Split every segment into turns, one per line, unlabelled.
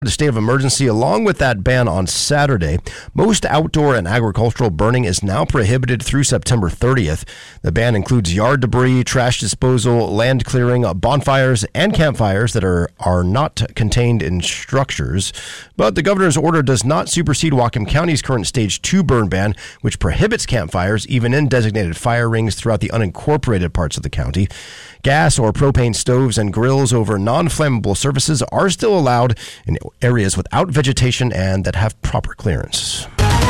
The state of emergency along with that ban on Saturday. Most outdoor and agricultural burning is now prohibited through September 30th. The ban includes yard debris, trash disposal, land clearing, bonfires, and campfires that are not contained in structures. But the governor's order does not supersede Whatcom County's current Stage 2 burn ban, which prohibits campfires even in designated fire rings throughout the unincorporated parts of the county. Gas or propane stoves and grills over non-flammable surfaces are still allowed in areas without vegetation and that have proper clearance.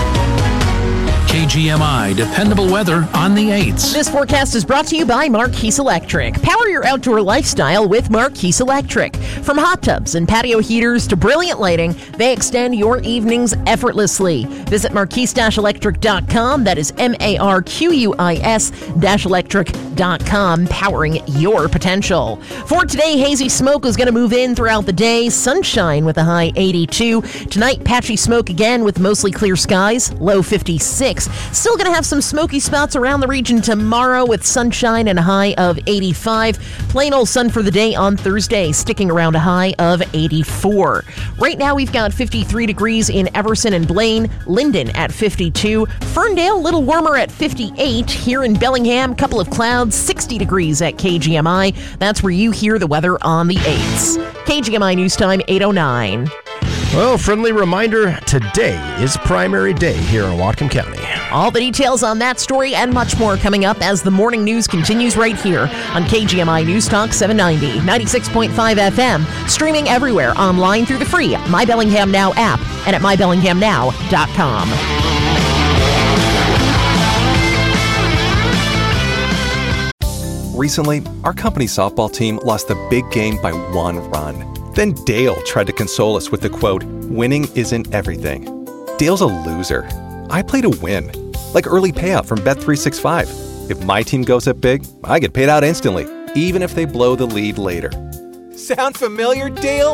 KGMI dependable weather on the 8s.
This forecast is brought to you by Marquise Electric. Power your outdoor lifestyle with Marquise Electric. From hot tubs and patio heaters to brilliant lighting, they extend your evenings effortlessly. Visit marquise-electric.com. That is MARQUIS-electric.com, powering your potential. For today, hazy smoke is going to move in throughout the day. Sunshine with a high 82. Tonight, patchy smoke again with mostly clear skies, low 56. Still going to have some smoky spots around the region tomorrow with sunshine and a high of 85. Plain old sun for the day on Thursday, sticking around a high of 84. Right now we've got 53 degrees in Everson and Blaine, Linden at 52, Ferndale a little warmer at 58. Here in Bellingham, couple of clouds, 60 degrees at KGMI. That's where you hear the weather on the 8s. KGMI News Time 8:09.
Well, friendly reminder, today is primary day here in Whatcom County.
All the details on that story and much more coming up as the morning news continues right here on KGMI News Talk 790, 96.5 FM, streaming everywhere online through the free My Bellingham Now app and at mybellinghamnow.com.
Recently, our company's softball team lost the big game by 1 run. Then Dale tried to console us with the quote, "Winning isn't everything." Dale's a loser. I play to win, like early payout from Bet365. If my team goes up big, I get paid out instantly, even if they blow the lead later. Sound familiar, Dale?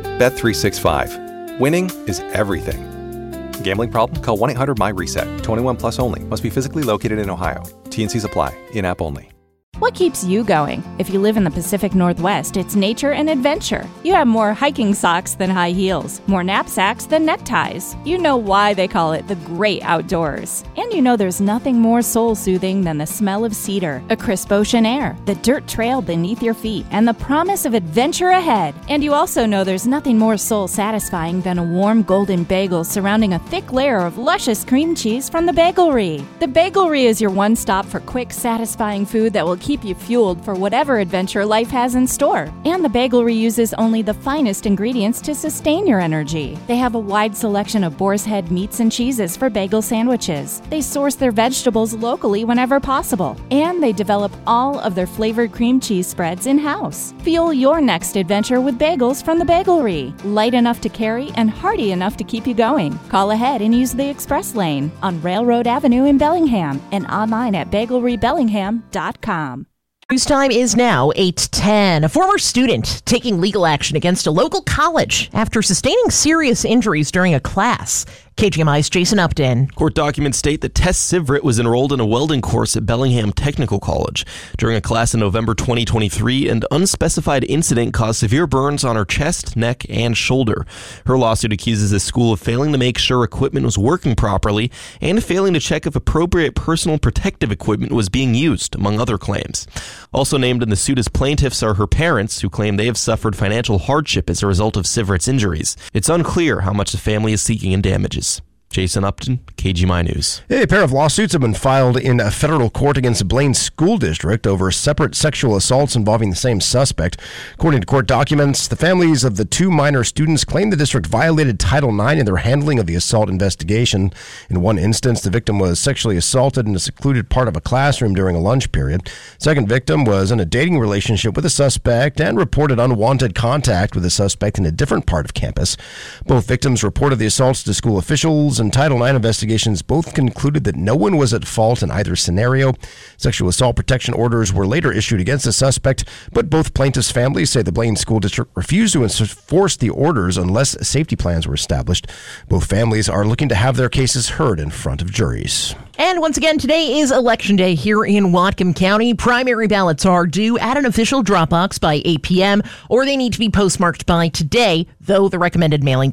Bet365. Winning is everything. Gambling problem? Call 1-800-MY-RESET. 21 plus only. Must be physically located in Ohio. T&Cs apply. In-app only.
What keeps you going? If you live in the Pacific Northwest, it's nature and adventure. You have more hiking socks than high heels, more knapsacks than neckties. You know why they call it the great outdoors. And you know there's nothing more soul-soothing than the smell of cedar, a crisp ocean air, the dirt trail beneath your feet, and the promise of adventure ahead. And you also know there's nothing more soul-satisfying than a warm golden bagel surrounding a thick layer of luscious cream cheese from the Bagelry. The Bagelry is your one-stop for quick, satisfying food that will keep you fueled for whatever adventure life has in store. And the Bagelry uses only the finest ingredients to sustain your energy. They have a wide selection of boar's head meats and cheeses for bagel sandwiches. They source their vegetables locally whenever possible. And they develop all of their flavored cream cheese spreads in-house. Fuel your next adventure with bagels from the Bagelry. Light enough to carry and hearty enough to keep you going. Call ahead and use the express lane on Railroad Avenue in Bellingham and online at bagelrybellingham.com.
News time is now 8:10. A former student taking legal action against a local college after sustaining serious injuries during a class. KGMI's Jason Upton.
Court documents state that Tess Sivrit was enrolled in a welding course at Bellingham Technical College. During a class in November 2023, an unspecified incident caused severe burns on her chest, neck, and shoulder. Her lawsuit accuses the school of failing to make sure equipment was working properly and failing to check if appropriate personal protective equipment was being used, among other claims. Also named in the suit as plaintiffs are her parents, who claim they have suffered financial hardship as a result of Sivrit's injuries. It's unclear how much the family is seeking in damages. Jason Upton, KGMI News.
A pair of lawsuits have been filed in a federal court against Blaine School District over separate sexual assaults involving the same suspect. According to court documents, the families of the two minor students claim the district violated Title IX in their handling of the assault investigation. In one instance, the victim was sexually assaulted in a secluded part of a classroom during a lunch period. Second victim was in a dating relationship with the suspect and reported unwanted contact with the suspect in a different part of campus. Both victims reported the assaults to school officials, and Title IX investigations both concluded that no one was at fault in either scenario. Sexual assault protection orders were later issued against the suspect, but both plaintiffs' families say the Blaine School District refused to enforce the orders unless safety plans were established. Both families are looking to have their cases heard in front of juries.
And once again, today is Election Day here in Whatcom County. Primary ballots are due at an official drop box by 8 p.m., or they need to be postmarked by today, though the recommended mailing